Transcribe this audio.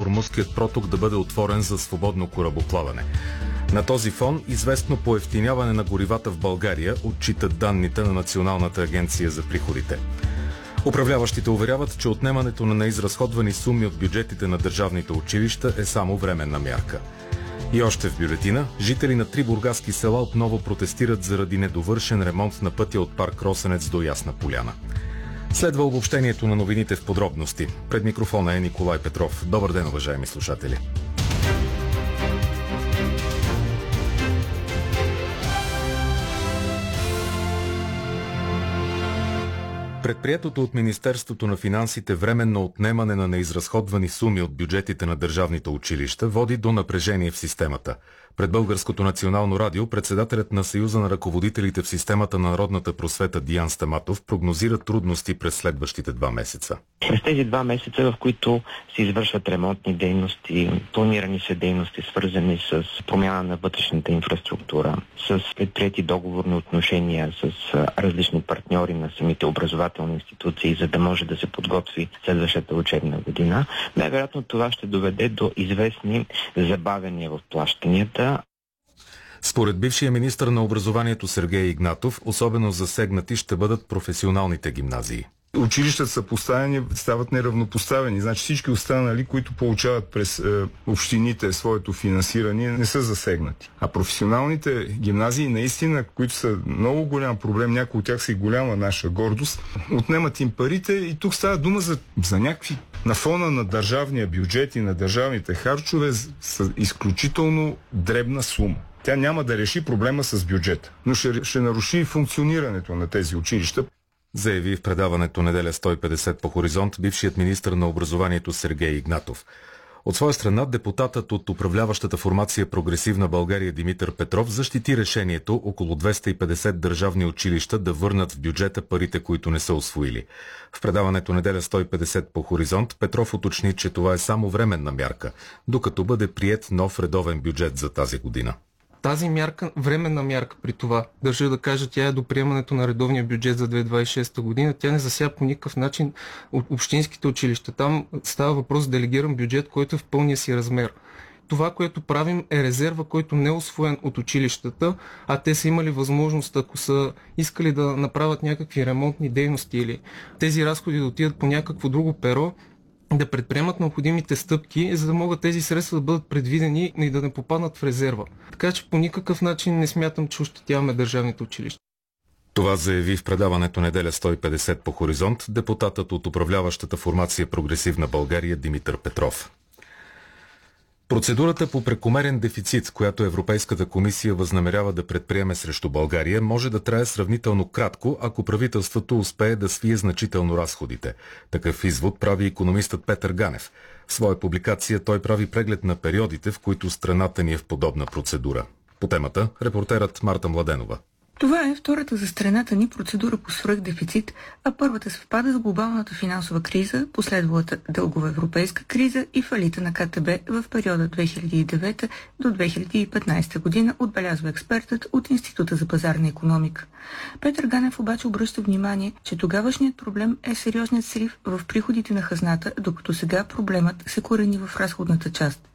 Хормузският проток да бъде отворен за свободно корабоплаване. На този фон известно поевтиняване на горивата в България отчитат данните на Националната агенция за приходите. Управляващите уверяват, че отнемането на неизразходвани суми от бюджетите на държавните училища е само временна мярка. И още в бюлетина, жители на 3 бургаски села отново протестират заради недовършен ремонт на пътя от парк Росенец до Ясна поляна. Следва обобщението на новините в подробности. Пред микрофона е Николай Петров. Добър ден, уважаеми слушатели. Предприетото от Министерството на финансите временно отнемане на неизразходвани суми от бюджетите на държавните училища води до напрежение в системата. Пред Българското национално радио председателят на Съюза на ръководителите в системата на народната просвета Диан Стаматов прогнозира трудности през следващите 2 месеца. През тези 2 месеца, в които се извършват ремонтни дейности, планирани са дейности, свързани с промяна на вътрешната инфраструктура, с предприети договорни отношения с различни партньори на самите образователни институции, за да може да се подготви следващата учебна година, най-вероятно това ще доведе до известни забавяния в плащанията. Според бившия министър на образованието Сергей Игнатов, особено засегнати ще бъдат професионалните гимназии. Училищата са поставени, стават неравнопоставени. Значи всички останали, които получават през общините своето финансиране, не са засегнати. А професионалните гимназии наистина, които са много голям проблем, някои от тях са и голяма наша гордост, отнемат им парите и тук става дума за някакви на фона на държавния бюджет и на държавните харчове с изключително дребна сума. Тя няма да реши проблема с бюджета, но ще наруши функционирането на тези училища. Заяви в предаването Неделя 150 по Хоризонт бившият министър на образованието Сергей Игнатов. От своя страна, депутатът от управляващата формация Прогресивна България Димитър Петров защити решението около 250 държавни училища да върнат в бюджета парите, които не са усвоили. В предаването Неделя 150 по Хоризонт Петров уточни, че това е само временна мярка, докато бъде приет нов редовен бюджет за тази година. Тази мярка, временна мярка при това, държа да кажа, тя е до приемането на редовния бюджет за 2026 година. Тя не засяга по никакъв начин общинските училища. Там става въпрос за делегиран бюджет, който е в пълния си размер. Това, което правим, е резерва, който не е усвоен от училищата, а те са имали възможност, ако са искали да направят някакви ремонтни дейности или тези разходи да отидат по някакво друго перо, да предприемат необходимите стъпки, за да могат тези средства да бъдат предвидени и да не попаднат в резерва. Така че по никакъв начин не смятам, че ощетяваме държавните училища. Това заяви в предаването Неделя 150 по Хоризонт депутатът от управляващата формация Прогресивна България Димитър Петров. Процедурата по прекомерен дефицит, която Европейската комисия възнамерява да предприеме срещу България, може да трае сравнително кратко, ако правителството успее да свие значително разходите. Такъв извод прави икономистът Петър Ганев. В своя публикация той прави преглед на периодите, в които страната ни е в подобна процедура. По темата репортерът Марта Младенова. Това е втората за страната ни процедура по свръхдефицит, а първата съвпада с глобалната финансова криза, последвалата дългова европейска криза и фалита на КТБ в периода 2009 до 2015 година, отбелязва експертът от Института за пазарна икономика. Петър Ганев обаче обръща внимание, че тогавашният проблем е сериозният срив в приходите на хазната, докато сега проблемът се корени в разходната част.